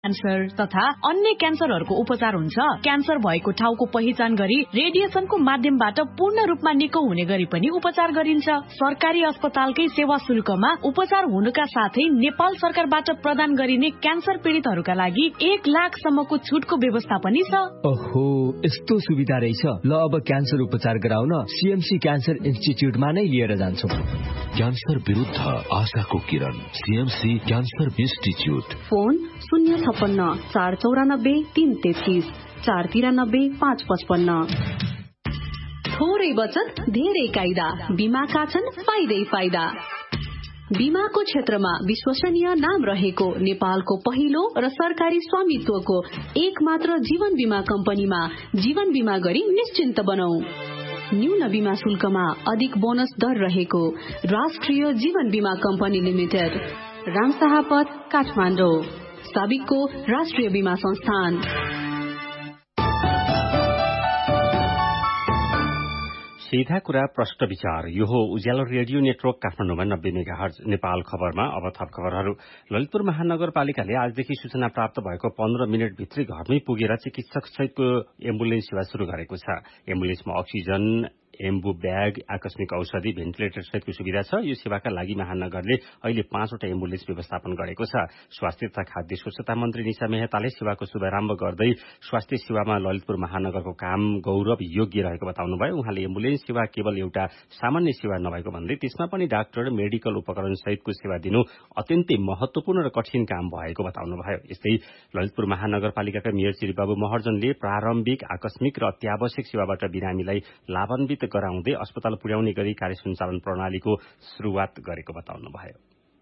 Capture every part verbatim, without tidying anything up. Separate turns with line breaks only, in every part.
Cancer तथा अन्य क्यान्सरहरूको उपचार हुन्छ। क्यान्सर भएको ठाउँको पहिचान गरी रेडिएसनको माध्यमबाट पूर्ण रूपमा निको हुने गरी पनि उपचार गरिन्छ। सरकारी अस्पतालकै सेवा शुल्कमा उपचार हुनुका साथै नेपाल सरकारबाट प्रदान गरिने क्यान्सर पीडितहरूका लागि एक लाख सम्मको छुटको व्यवस्था पनि छ।
ओहो, यस्तो सुविधा रहेछ। ल अब क्यान्सर उपचार गराउन सीएमसी क्यान्सर इन्स्टिच्युटमा नै लिएर जान्छौ।
क्यान्सर विरुद्ध आशाको किरण, सीएमसी क्यान्सर इन्स्टिच्युट।
फोन शून्य छप्पन्न चार चौरानब्बे तीन तेत्तीस चार तिरानब्बे पाँच पचपन्न। थोरै बचत धेरै कायदा, बीमाका छन् फाइदै फाइदा। बीमाको क्षेत्रमा विश्वसनीय नाम रहेको नेपालको पहिलो र सरकारी स्वामित्वको एक मात्र जीवन बीमा कम्पनीमा जीवन बीमा गरी निश्चिन्त बनौ। न्यून बीमा शुल्कमा अधिक बोनस दर रहेको राष्ट्रिय जीवन बीमा कम्पनी लिमिटेड, रामशाहपथ, काठमाडौँ। साबिकको राष्ट्रिय बीमा संस्थान।
सीधा कुरा प्रश्न विचार। यो हो उज्यालो रेडियो नेटवर्क काठमाडौँमा नब्बे मेगाहर्ज। नेपाल खबरमा अब थप खबरहरू। ललितपुर महानगरपालिकाले आजदेखि सूचना प्राप्त भएको पन्ध्र मिनट भित्रै घरमै पुगेर चिकित्सक सहितको एम्बुलेन्स सेवा शुरू गरेको छ। एम्बुलेन्समा अक्सिजन, एम्बु ब्याग, आकस्मिक औषधि, भेन्टिलेटर सहितको सुविधा छ। यो सेवाका लागि महानगरले अहिले पाँचवटा एम्बुलेन्स व्यवस्थापन गरेको छ। स्वास्थ्य तथा खाद्य स्वच्छता मन्त्री निशा मेहताले सेवाको शुभारम्भ गर्दै स्वास्थ्य सेवामा ललितपुर महानगरको काम गौरव योग्य रहेको बताउनुभयो। उहाँले एम्बुलेन्स सेवा केवल एउटा सामान्य सेवा नभएको भन्दै त्यसमा पनि डाक्टर, मेडिकल उपकरण सहितको सेवा दिनु अत्यन्तै महत्वपूर्ण र कठिन काम भएको बताउनुभयो। यस्तै ललितपुर महानगरपालिकाका मेयर श्री बाबु महर्जनले प्रारम्भिक, आकस्मिक र अत्यावश्यक सेवाबाट बिरामीलाई लाभान्वित गराउँदै अस्पताल पुर्याउने गरी कार्य सञ्चालन प्रणालीको शुरूआत गरेको बताउनुभयो।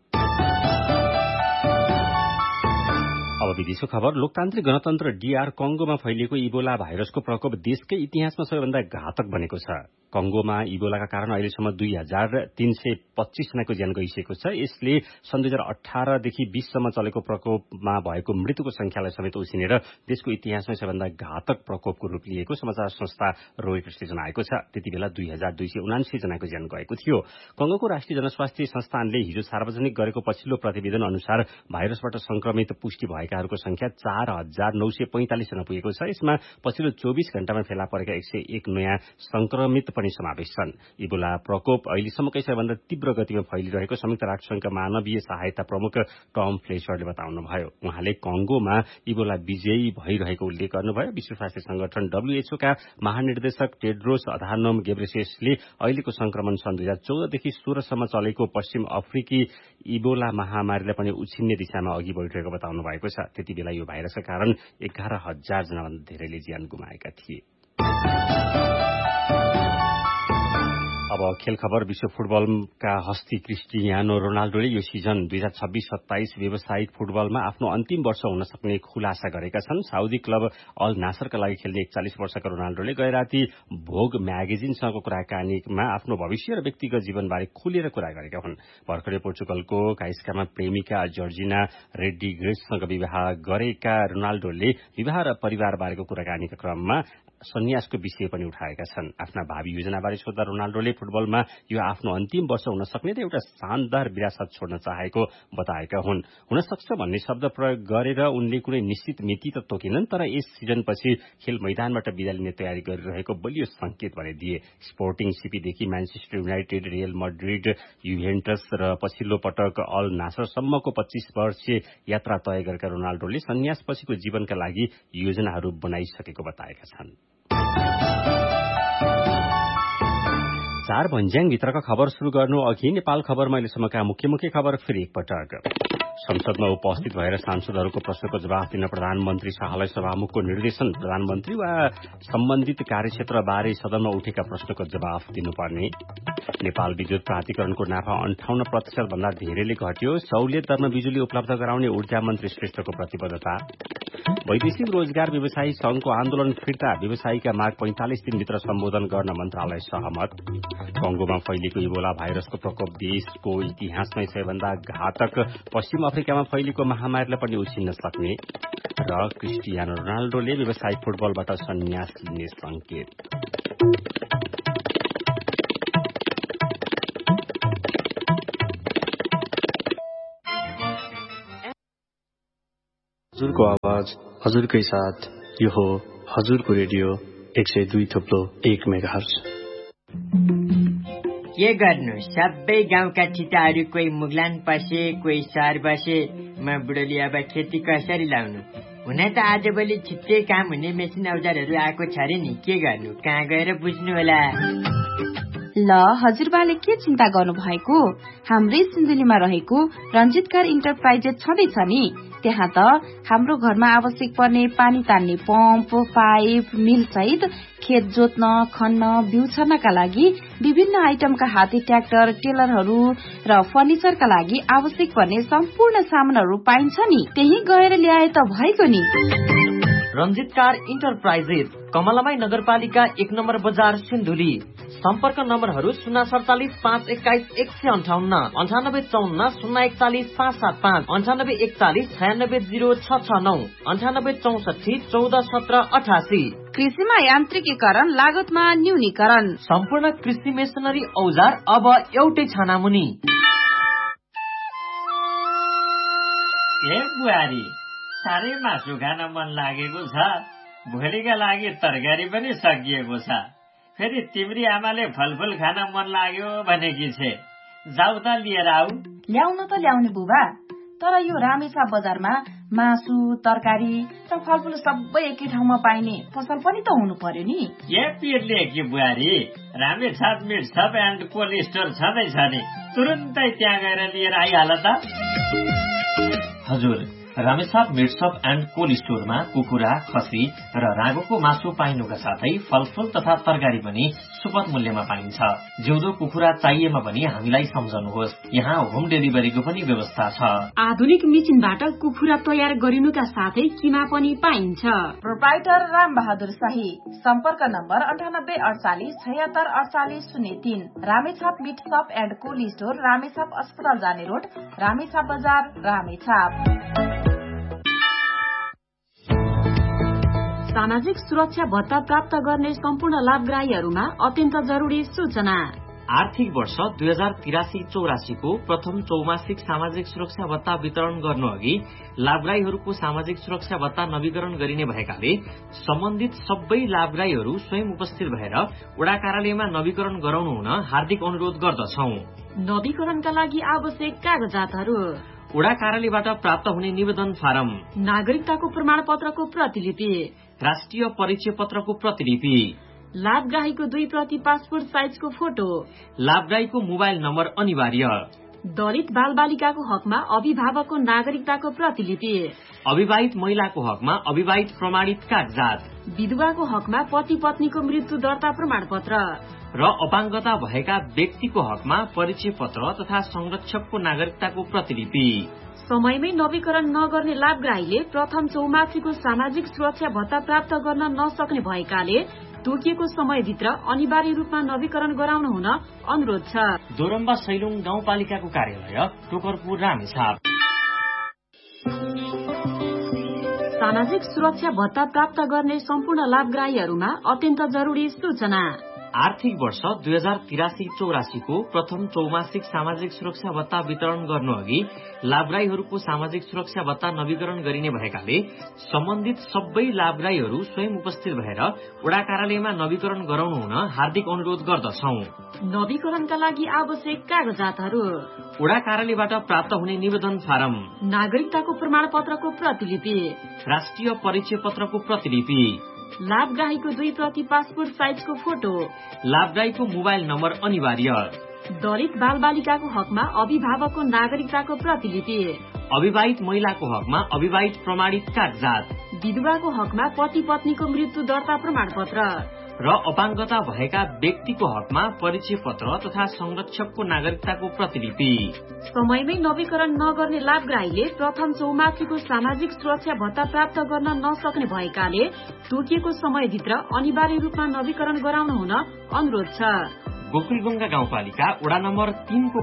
अब विदेशको खबर। लोकतान्त्रिक गणतन्त्र डीआर कङ्गोमा फैलिएको इबोला भाइरसको प्रकोप देशकै इतिहासमा सबैभन्दा घातक बनेको छ। कंगोमा इबोलाका कारण अहिलेसम्म दुई हजार तीन सय पच्चीस जनाको ज्यान गइसकेको छ। यसले सन् दुई हजार अठारदेखि बीससम्म चलेको प्रकोपमा भएको मृत्युको संख्यालाई समेत उसिनेर देशको इतिहासमै सबैभन्दा घातक प्रकोपको रूप लिएको समाचार संस्था रोइटर्सले जनाएको छ। त्यति बेला दुई हजार दुई सय उनासी जनाको ज्यान गएको थियो। कंगोको राष्ट्रिय जनस्वास्थ्य संस्थानले हिजो सार्वजनिक गरेको पछिल्लो प्रतिवेदन अनुसार भाइरसबाट संक्रमित पुष्टि भएकाहरूको संख्या चार हजार नौ सय पैंतालिस जना पुगेको छ। यसमा पछिल्लो चौबीस घण्टामा फेला परेका एक सय एक नयाँ संक्रमित पनि समावेश छन्। इबोला प्रकोप अहिलेसम्मकै सबैभन्दा तीव्र गतिमा फैलिरहेको संयुक्त राष्ट्रसंघका मानवीय सहायता प्रमुख टम फ्लेचरले बताउनुभयो। उहाँले कंगोमा इबोला विजयी भइरहेको उल्लेख गर्नुभयो। विश्व स्वास्थ्य संगठन डब्ल्यूएचओ का महानिर्देशक टेड्रोस अधानोम गेब्रेयेससले अहिलेको संक्रमण सन् दुई हजार चौधदेखि सोह्रसम्म चलेको पश्चिम अफ्रिकी इबोला महामारीलाई पनि उछिन्ने दिशामा अघि बढ़िरहेको बताउनु भएको छ। त्यति बेला यो भाइरसका कारण एघार हजार जनाभन्दा धेरैले ज्यान गुमाएका थिए। अब खेल खबर। विश्व फुटबलका हस्ती क्रिस्टियानो रोनाल्डोले यो सिजन दुई हजार छब्बीस सत्ताइस व्यावसायिक फुटबलमा आफ्नो अन्तिम वर्ष हुन सक्ने खुलासा गरेका छन्। साउदी क्लब अल नासरका लागि खेल्ने एकचालिस वर्षका रोनाल्डोले गए राति भोग म्यागजिनसँगको कुराकानीमा आफ्नो भविष्य र व्यक्तिगत जीवनबारे खुलेर कुरा गरेका हुन्। भर्खरै पोर्चुगलको काइस्कामा प्रेमिका जर्जिना रेड्रिगेजसँग विवाह गरेका रोनाल्डोले विवाह र परिवारबारेको कुराकानीका क्रममा सन्यासको विषय पनि उठाएका छन्। आफ्ना भावी योजनाबारे सोध्दा रोनाल्डोले फुटबलमा यो आफ्नो अन्तिम वर्ष हुन सक्ने र एउटा शानदार विरासत छोड्न चाहेको बताएका हुन्। हुन सक्छ भन्ने शब्द प्रयोग गरेर उनले कुनै निश्चित मिति त तोकेनन्, तर यस सिजनपछि खेल मैदानबाट बिदा लिने तयारी गरिरहेको बलियो संकेत भने दिए। Sporting सिपीदेखि Manchester United, real Madrid, Juventus र पछिल्लो पटक अल नासरसम्मको पच्चीस वर्षीय यात्रा तय गरेका रोनाल्डोले सन्यासपछिको जीवनका लागि योजनाहरू बनाइसकेको बताएका छन्। चार भन्ज्याङ भित्रका खबर शुरू गर्नु अघि नेपाल खबरमा अहिलेसम्मका मुख्य मुख्य खबर फेरि एकपटक। संसदमा उपस्थित भएर सांसदहरूको प्रश्नको जवाफ दिन प्रधानमन्त्री शाहलाई सभामुखको निर्देशन। प्रधानमन्त्री वा सम्बन्धित कार्यक्षेत्रबारे सदनमा उठेका प्रश्नको जवाफ दिनुपर्ने। नेपाल विद्युत प्राधिकरणको नाफा अन्ठाउन्न प्रतिशत भन्दा धेरैले घट्यो। सहुलियत दरमा बिजुली उपलब्ध गराउने ऊर्जा मन्त्री श्रेष्ठको प्रतिबद्धता। वैदेशिक रोजगार व्यवसायी संघको आन्दोलन फिर्ता। व्यवसायीका माग पैंतालिस दिनभित्र सम्बोधन गर्न मन्त्रालय सहमत। कंगोमा फैलिएको इबोला भाइरसको प्रकोप देशको इतिहासमै सबैभन्दा घातक। पश्चिम अफ्रिकामा फैलिएको महामारीलाई पनि उछिन्न सक्ने। र क्रिस्टियानो रोनाल्डोले व्यावसायिक फुटबलबाट सन्यास लिने संकेत।
हजुरको आवाज हजुरकै साथ, यो हो हजुरको रेडियो एक सय दुई थुप्लो एक मेगाहर्ज।
के गर्नु, सबै गाउँका ठिटाहरू कोही मुगलान पसे, कोही सहर बसे। म बुढोली अब खेती कसरी लाउनु? हुन त आजभोलि छिट्टै काम हुने मेसिन औजारहरू आएको छ रे नि, के गर्नु, कहाँ गएर बुझ्नु होला?
ल हजुरबाले के चिन्ता गर्नु भएको? हाम्रै सिन्धुलीमा रहेको रञ्जित कार इन्टरप्राइजेस छँदैछ नि। त्यहाँ त हाम्रो घरमा आवश्यक पर्ने पानी तान्ने पम्प, पाइप, मिल सहित खेत जोत्न, खन्न, बिउ छर्नका लागि विभिन्न आइटमका हाते ट्र्याक्टर, टेलरहरू र फर्निचरका लागि आवश्यक पर्ने सम्पूर्ण सामानहरू पाइन्छ नि। त्यही गएर ल्याए त भएको नि।
रञ्जित कार इन्टरप्राइजेस, कमलामाई नगरपालिका एक नम्बर बजार, सिन्धुली। सम्पर्क नम्बरहरू शून्य सडचालिस पाँच एक्काइस एक सय अन्ठाउन्न, अन्ठानब्बे चौन्न शून्य एकचालिस पाँच सात पाँच, अन्ठानब्बे एकचालिस छयानब्बे जिरो छ छ नौ, अन्ठानब्बे चौसठी चौध सत्र अठासी।
कृषिमा यान्त्रिकीकरण, लागतमा न्यूनीकरण,
सम्पूर्ण कृषि मेसिनरी औजार अब एउटै छानामुनि।
ए बुहारी, साह्रै मासु खान मन लागेको छ। भोलिका लागि तरकारी पनि सकिएको छ। फेरि तिम्री आमाले फलफुल खान मन लाग्यो भनेकी छे। जाऊ त लिएर आऊ।
ल्याउन त ल्याउने बुबा, तर यो रामेछाप बजारमा मासु, तरकारी र फलफुल सबै एकै ठाउँमा पाइने पसल पनि त हुनु पर्यो नि।
के पिरले कि बुहारी, Ramechhap meet sub and cold store छँदैछ नि, तुरुन्तै त्यहाँ गएर लिएर आइहाल त।
हजुर, रामेछाप मिट शप एन्ड कोल्ड स्टोरमा कुखुरा, खसी र रागोको मासु पाइनुका साथै फलफुल तथा तरकारी पनि सुपथ मूल्यमा पाइन्छ। जिउँदो कुखुरा चाहिएमा पनि हामीलाई सम्झनुहोस्, यहाँ होम डेलिभरीको पनि व्यवस्था छ।
आधुनिक मिसिनबाट कुखुरा तयार गरिनुका साथै किमा पनि पाइन्छ।
प्रोप्राइटर राम बहादुर शाही, सम्पर्क नम्बर अन्ठानब्बे अडचालिस छयत्तर अडचालिस शून्य तीन। रामेछाप मिट शप एन्ड कोल्ड स्टोर, रामेछाप अस्पताल जाने रोड, रामेछाप बजार, रामेछाप।
सामाजिक सुरक्षा भत्ता प्राप्त गर्ने सम्पूर्ण लाभग्राहीहरूमा अत्यन्त जरुरी सूचना।
आर्थिक वर्ष दुई हजार तिरासी चौरासीको प्रथम चौमासिक सामाजिक सुरक्षा भत्ता वितरण गर्नु अघि लाभग्राहीहरूको सामाजिक सुरक्षा भत्ता नवीकरण गरिने भएकाले सम्बन्धित सबै लाभग्राहीहरू स्वयं उपस्थित भएर वडा कार्यालयमा नवीकरण गराउनु हुन हार्दिक अनुरोध गर्दछौं।
नवीकरणका लागि आवश्यक कागजातहरू:
वडा कार्यालयबाट प्राप्त हुने निवेदन फारम,
नागरिकताको प्रमाण पत्रको प्रतिलिपि,
राष्ट्रिय परिचय पत्रको प्रतिलिपि,
लाभग्राहीको दुई प्रति पासपोर्ट साइजको फोटो,
लाभग्राहीको मोबाइल नम्बर अनिवार्य,
दलित बाल बालिकाको हकमा अभिभावकको नागरिकताको प्रतिलिपि,
अविवाहित महिलाको हकमा अविवाहित प्रमाणित कागजात,
विधवाको हकमा पति पत्नीको मृत्यु दर्ता प्रमाण पत्र
र अपाङ्गता भएका व्यक्तिको हकमा परिचय पत्र तथा संरक्षकको नागरिकताको प्रतिलिपि।
समयमै नवीकरण नगर्ने लाभग्राहीले प्रथम चौमासीको सामाजिक सुरक्षा भत्ता प्राप्त गर्न नसक्ने भएकाले तोकिएको समयभित्र अनिवार्य रूपमा नवीकरण गराउनु हुन अनुरोध छ।
दोरम्बा सैलुङ गाउँपालिकाको कार्यालय, टोकरपुर, रामेछाप।
सामाजिक सुरक्षा भत्ता प्राप्त गर्ने सम्पूर्ण लाभग्राहीहरूमा अत्यन्त जरुरी सूचना।
आर्थिक वर्ष दुई हजार तिरासी चौरासीको प्रथम चौमासिक सामाजिक सुरक्षा भत्ता वितरण गर्नु अघि लाभग्राहीहरूको सामाजिक सुरक्षा भत्ता नवीकरण गरिने भएकाले सम्बन्धित सबै लाभग्राहीहरू स्वयं उपस्थित भएर वडा कार्यालयमा नवीकरण गराउनु हुन हार्दिक अनुरोध गर्दछौं।
नवीकरणका लागि आवश्यक कागजातहरू:
वडा कार्यालयबाट प्राप्त हुने निवेदन फारम,
नागरिकताको प्रमाण पत्रको प्रतिलिपि,
राष्ट्रिय परिचय पत्रको प्रतिलिपि,
लाभग्राहीको दुई प्रति पासपोर्ट साइजको फोटो,
लाभग्राहीको मोबाइल नम्बर अनिवार्य,
दलित बाल बालिकाको हकमा अभिभावकको नागरिकताको प्रतिलिपि,
अविवाहित महिलाको हकमा अविवाहित प्रमाणित कागजात,
विधवाको हकमा पति पत्नीको मृत्यु दर्ता प्रमाण पत्र
र अपाङ्गता भएका व्यक्तिको हकमा परिचय पत्र तथा संरक्षकको नागरिकताको प्रतिलिपि।
समयमै नवीकरण नगर्ने लाभग्राहीले प्रथम चौमासीको सामाजिक सुरक्षा भत्ता प्राप्त गर्न नसक्ने भएकाले तोकिएको समयभित्र अनिवार्य रूपमा नवीकरण गराउनु हुन अनुरोध छ।
गोकुलगंगा गाउँपालिका वडा नम्बर तीनको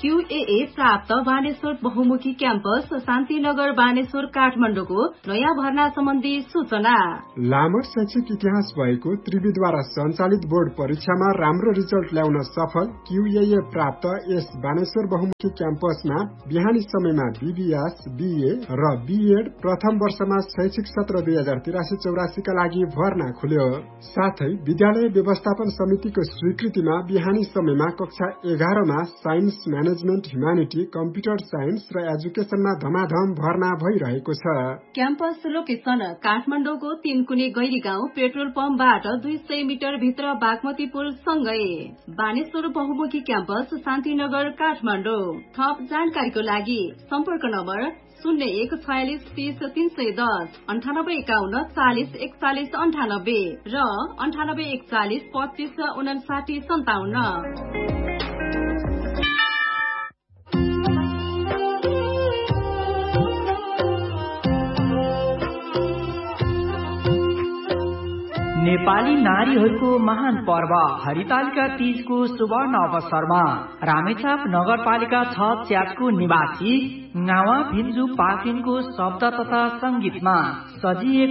क्यूएए प्राप्त बानेश्वर बहुमुखी क्याम्पस शान्तिनगर बानेश्वर काठमाडौँको नयाँ भर्ना सम्बन्धी सूचना।
लामो शैक्षिक इतिहास भएको त्रिविद्वारा सञ्चालित बोर्ड परीक्षामा राम्रो रिजल्ट ल्याउन सफल क्यूएए प्राप्त यस बानेश्वर बहुमुखी क्याम्पसमा बिहानी समयमा बीबीएस, बीए र बीएड प्रथम वर्षमा शैक्षिक सत्र दुई हजार तिरासी चौरासी का लागि भर्ना खुल्यो। साथै विद्यालय व्यवस्थापन समितिको स्वीकृतिमा बिहानी समयमा कक्षा एघारमा साइन्स, म्यानेजमेन्ट, ह्युमानिटी, कम्प्युटर साइन्स र एजुकेशनमा धमाधम भर्ना भइरहेको छ।
क्याम्पस लोकेसन काठमाडौँको तीनकुने गैरी गाउँ पेट्रोल पम्पबाट दुई सय मिटर भित्र बागमती पुल सँगै। बानेश्वर बहुमुखी क्याम्पस शान्तिनगर काठमाडौँ। थप जानकारीको लागि सम्पर्क नम्बर शून्य एक छयालिस तीस तीन सय दस अन्ठानब्बे एकाउन्न चालिस एकचालिस अन्ठानब्बे र अन्ठानब्बे एकचालिस पच्चिस उनासाठी सन्ताउन्न।
नेपाली नारीहरूको महान पर्व हरितालिका तीजको सुवर्ण अवसरमा रामेछाप नगरपालिका छ च्याटको निवासी गावा भिन्जु पाकिनको शब्द तथा संगीतमा सजिएको